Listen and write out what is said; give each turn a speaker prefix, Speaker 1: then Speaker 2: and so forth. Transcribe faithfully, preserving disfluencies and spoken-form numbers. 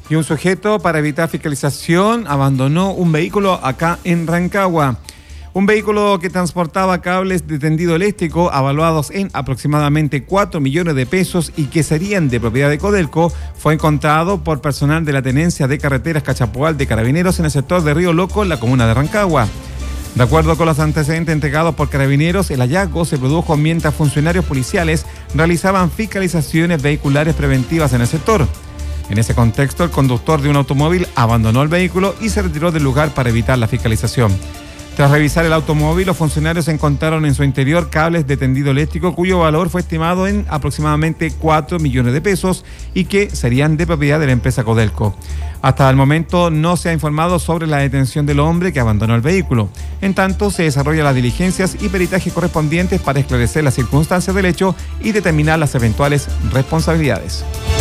Speaker 1: Y un sujeto, para evitar fiscalización, abandonó un vehículo acá en Rancagua. Un vehículo que transportaba cables de tendido eléctrico avaluados en aproximadamente cuatro millones de pesos y que serían de propiedad de Codelco fue encontrado por personal de la Tenencia de Carreteras Cachapoal de Carabineros en el sector de Río Loco, en la comuna de Rancagua. De acuerdo con los antecedentes entregados por Carabineros, el hallazgo se produjo mientras funcionarios policiales realizaban fiscalizaciones vehiculares preventivas en el sector. En ese contexto, el conductor de un automóvil abandonó el vehículo y se retiró del lugar para evitar la fiscalización. Tras revisar el automóvil, los funcionarios encontraron en su interior cables de tendido eléctrico cuyo valor fue estimado en aproximadamente cuatro millones de pesos y que serían de propiedad de la empresa Codelco. Hasta el momento no se ha informado sobre la detención del hombre que abandonó el vehículo. En tanto, se desarrollan las diligencias y peritajes correspondientes para esclarecer las circunstancias del hecho y determinar las eventuales responsabilidades.